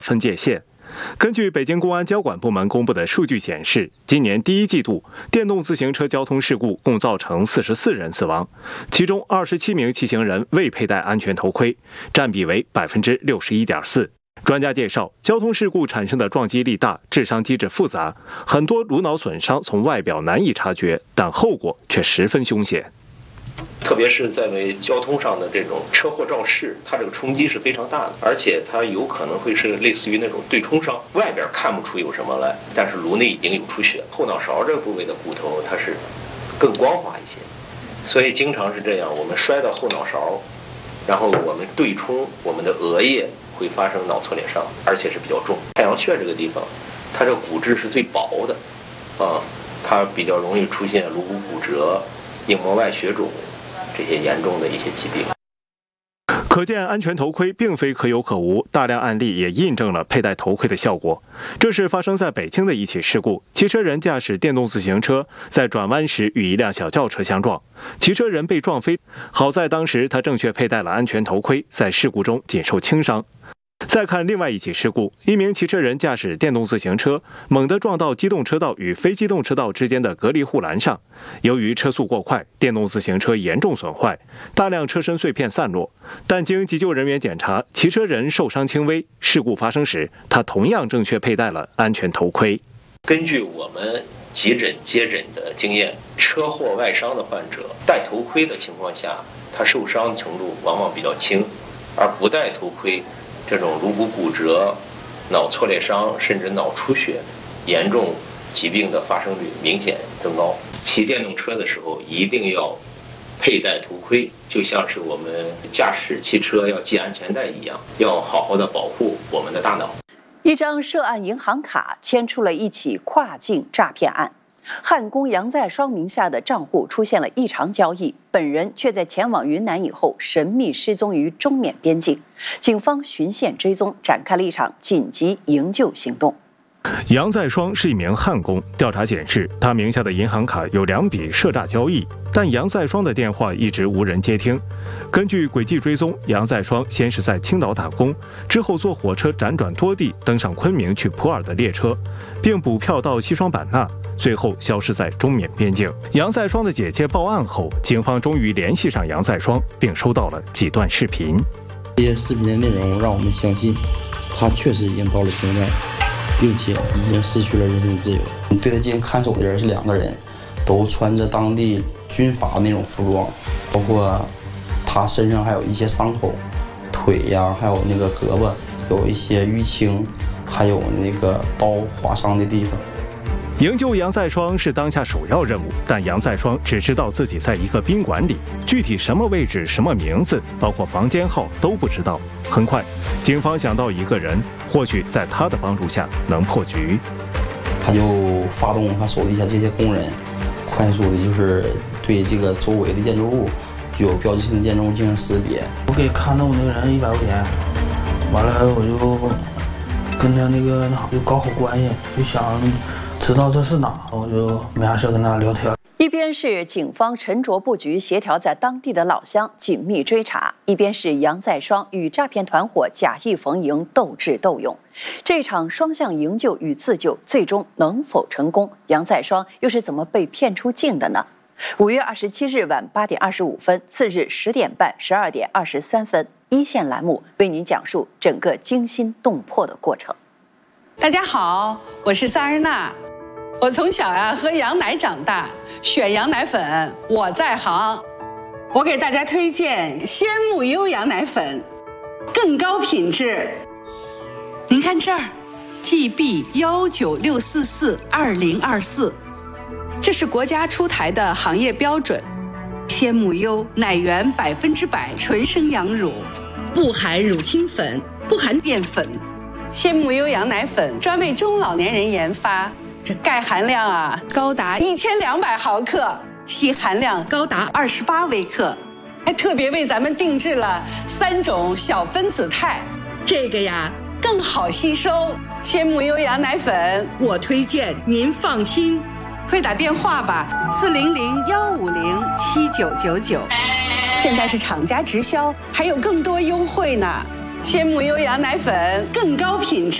分界线。根据北京公安交管部门公布的数据显示，今年第一季度电动自行车交通事故共造成44人死亡，其中27名骑行人未佩戴安全头盔，占比为61.4%。专家介绍，交通事故产生的撞击力大，致伤机制复杂，很多颅脑损伤从外表难以察觉，但后果却十分凶险。 特别是在为交通上的这种车祸肇事，它这个冲击是非常大的，而且它有可能会是类似于那种对冲伤，外边看不出有什么来，但是颅内已经有出血。后脑勺这个部位的骨头它是更光滑一些，所以经常是这样，我们摔到后脑勺，然后我们对冲我们的额叶，会发生脑挫裂伤，而且是比较重。太阳穴这个地方，它这个骨质是最薄的，它比较容易出现颅骨骨折、硬膜外血肿这些严重的一些疾病。 可见安全头盔并非可有可无，大量案例也印证了佩戴头盔的效果。这是发生在北京的一起事故，骑车人驾驶电动自行车在转弯时与一辆小轿车相撞，骑车人被撞飞，好在当时他正确佩戴了安全头盔，在事故中仅受轻伤。再看另外一起事故，一名骑车人驾驶电动自行车猛地撞到机动车道与非机动车道之间的隔离护栏上，由于车速过快，电动自行车严重损坏，大量车身碎片散落，但经急救人员检查，骑车人受伤轻微，事故发生时他同样正确佩戴了安全头盔。 根据我们急诊接诊的经验，车祸外伤的患者戴头盔的情况下，他受伤程度往往比较轻，而不戴头盔，这种颅骨骨折、脑挫裂伤甚至脑出血严重疾病的发生率明显增高。骑电动车的时候一定要佩戴头盔，就像是我们驾驶汽车要系安全带一样，要好好的保护我们的大脑。 一张涉案银行卡牵出了一起跨境诈骗案。焊工杨在双名下的账户出现了异常交易，本人却在前往云南以后神秘失踪于中缅边境。警方循线追踪，展开了一场紧急营救行动。 杨在双是一名焊工，调查显示，他名下的银行卡有2笔涉诈交易，但杨在双的电话一直无人接听。根据轨迹追踪，杨在双先是在青岛打工，之后坐火车辗转多地，登上昆明去普洱的列车，并补票到西双版纳，最后消失在中缅边境。杨在双的姐姐报案后，警方终于联系上杨在双，并收到了几段视频。 这些视频的内容让我们相信，他确实已经到了境外，并且已经失去了人身自由。对他进行看守的人是2个人，都穿着当地军阀那种服装，包括他身上还有一些伤口，腿呀，还有那个胳膊有一些淤青，还有那个刀划伤的地方。 营救杨在双是当下首要任务，但杨在双只知道自己在一个宾馆里，具体什么位置、什么名字，包括房间号都不知道。很快，警方想到一个人，或许在他的帮助下能破局。 他就发动他手底下这些工人，快速的就是对这个周围的建筑物具有标志性的建筑物进行识别。 我给看到我那个人100块钱，完了我就跟他那个就搞好关系，就想知道这是哪，我就没啥事跟他聊天。 一边是警方沉着布局，协调在当地的老乡紧密追查，一边是杨在双与诈骗团伙假意逢迎，斗智斗勇。这场双向营救与自救最终能否成功？杨在双又是怎么被骗出境的呢？5月27日晚8点25分，次日10点半、12点23分，一线栏目为您讲述整个惊心动魄的过程。 大家好，我是萨日娜。我从小喝羊奶长大，选羊奶粉我在行。我给大家推荐鲜木优羊奶粉，更高品质。您看这儿 ，GB196442024，这是国家出台的行业标准。鲜木优奶源100%纯生羊乳，不含乳清粉，不含淀粉。鲜木优羊奶粉专为中老年人研发。这钙含量高达1200毫克，硒含量高达28微克，还特别为咱们定制了3种小分子肽，这个更好吸收。鲜木优羊奶粉，我推荐您放心，快打电话吧，400-150-7999，现在是厂家直销，还有更多优惠呢。 鲜母优羊奶粉更高品质。